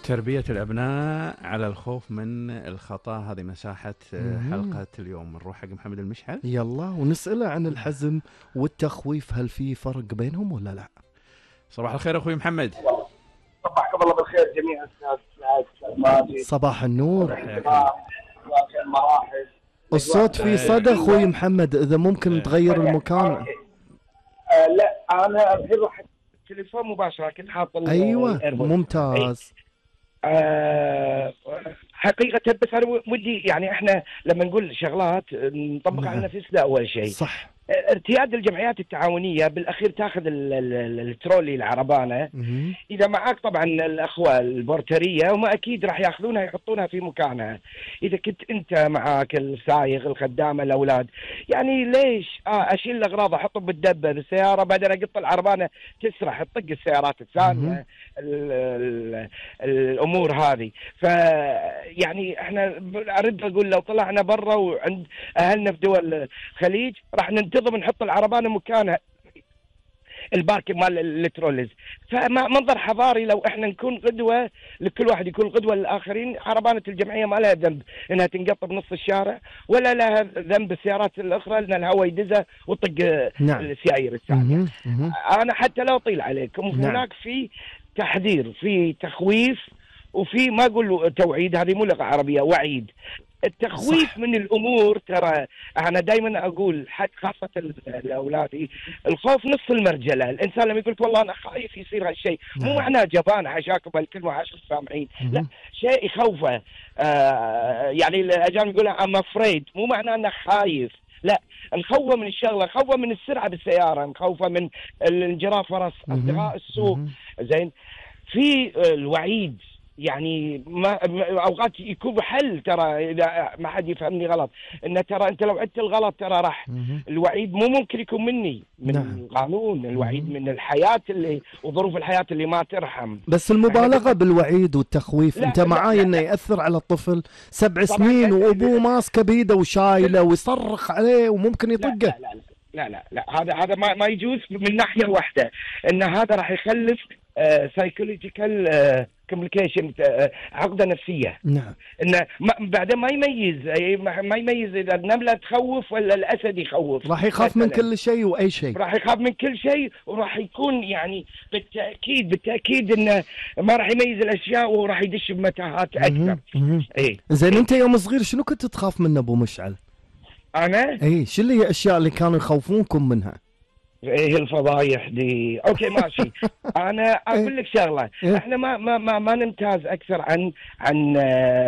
تربية الأبناء على الخوف من الخطأ، هذه مساحة حلقة اليوم. نروح حق محمد المشعل يلا ونسأله عن الحزم والتخويف، هل في فرق بينهم ولا لا؟ صباح الخير أخوي محمد. صباحكم الله بالخير جميعا. صباح النور. المراحل الصوت فيه صدى أخوي محمد، إذا ممكن تغير المكان. لا أنا الحين راح التليفون مباشرة، كنت حاط أيوة ممتاز. حقيقة بس أنا ودي يعني إحنا لما نقول شغلات نطبق على نفسنا أول شيء. صح. ارتياد الجمعيات التعاونية بالأخير تاخذ الترولي العربانة. إذا معك طبعا الأخوة البورترية وما أكيد راح يأخذونها يحطونها في مكانها. إذا كنت أنت معك السائق الخدامة الأولاد، يعني ليش أشيل الأغراض أحطه بالدبة بالسيارة بعدين أقط العربانة تسرح تطق السيارات الثانية الأمور هذه. فيعني إحنا أرد أقول لو طلعنا برا وعند أهلنا في دول الخليج راح ننتظم نحط العربانة مكانها الباركينج مال التروليز. فمنظر حضاري لو احنا نكون قدوة لكل واحد، يكون قدوة للآخرين. عربانة الجمعية ما لها ذنب انها تنقط بنص الشارع، ولا لها ذنب السيارات الأخرى لأن الهواء يدزها وطق السيايير الثانية. أنا حتى لا أطيل عليكم، هناك في تحذير، في تخويف، وفي ما أقول توعيد، هذه مو لغة عربية، وعيد. التخويف صح. من الأمور ترى أنا دايما أقول خاصة لأولادي، الخوف نص المرجلة. الإنسان لما يقول والله أنا خايف يصير هالشيء مو معناه جبان، حشاكم هالكلمة عشر سامعين، لا شيء يخوفه. يعني الأجانب يقولون I'm afraid، مو معناه أنه خايف، لا نخوفه من الشغلة، نخوفه من السرعة بالسيارة، نخوفه من الانجراف فرس أصدقاء السوق. زين في الوعيد، يعني ما اوقات يكون حل. ترى اذا ما حد يفهمني غلط، ان ترى انت لو عدت الغلط ترى راح الوعيد مو ممكن يكون مني، من القانون. الوعيد من الحياه اللي وظروف الحياه اللي ما ترحم. بس المبالغه بالوعيد والتخويف، انت معاي انه ياثر على الطفل 7 سنين وابوه ماسكه بيده وشايله ويصرخ عليه وممكن يطقه. لا لا لا لا, لا. هذا ما يجوز من ناحيه واحده، ان هذا راح يخلف سايكولوجيكال كومبليكيشن، عقده نفسيه. نعم. انه بعدين ما يميز اذا النمله تخوف ولا الاسد يخوف. راح يخاف من كل شيء واي شيء، راح يخاف من كل شيء، وراح يكون يعني بالتاكيد انه ما راح يميز الاشياء وراح يدش بمتاهات اكثر. اي زين. انت يوم صغير شنو كنت تخاف منه ابو مشعل؟ انا شو اللي هي الاشياء اللي كانوا يخوفونكم منها؟ ايه الفضايح دي. اوكي ماشي. انا اقول لك شغله، احنا ما نمتاز اكثر عن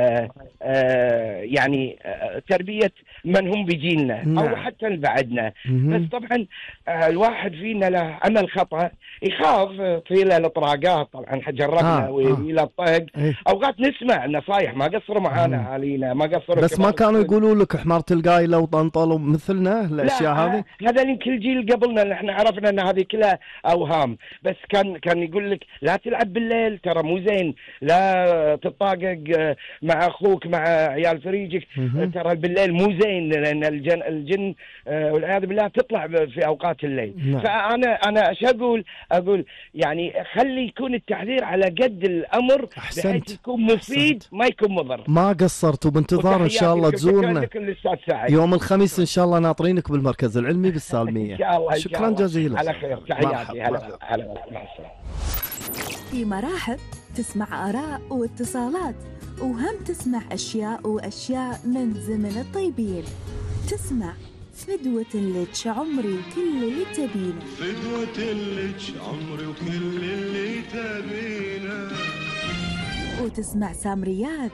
يعني تربيه من هم بجيلنا او حتى بعدنا. بس طبعا الواحد فينا له امل خطا يخاف في الاطراقات. طبعا جربنا والى الطق. اوقات نسمع نصايح ما قصروا معانا اهالينا، ما قصروا، بس ما كانوا يقولوا لك حمارة القايله وطنطلوا مثلنا الاشياء هذه. هذا يمكن الجيل قبلنا احنا عرفنا ان هذه كلها اوهام. بس كان يقول لك لا تلعب بالليل، ترى مو زين، لا تطاقق مع اخوك مع عيال فريجك، ترى بالليل مو زين، لان الجن والعياذ بالله تطلع في اوقات الليل. فانا ايش اقول يعني خلي يكون التحذير على قد الامر بحيث يكون مفيد ما يكون مضر. ما قصرت، وبانتظار ان شاء الله تزورنا يوم الخميس ان شاء الله، ناطرينك بالمركز العلمي بالسالميه ان شاء الله. شكرا جزيلا. على خير، تحياتي. هلا مع السلامه. في مراحب تسمع آراء واتصالات، وهم تسمع أشياء من زمن الطيبين. تسمع فدوة الليتش عمري وكل اللي تبينه، فدوة الليتش عمري وكل اللي تبينه. وتسمع سامريات،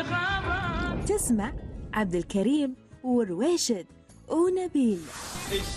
تسمع عبد الكريم ورويشد ونبيل.